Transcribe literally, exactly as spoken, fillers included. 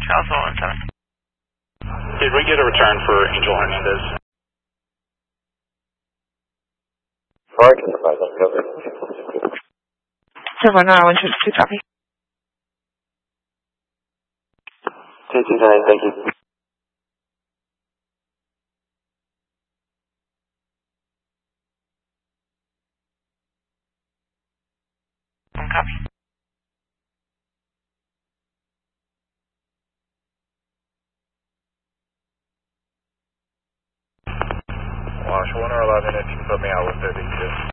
Alpha one seven. Did we get a return for Angel Hernandez? Park in the present, over. Silver nine one two two copy. two two nine, thank you. One copy. Wash one or eleven, if you can put me out with thirty-two.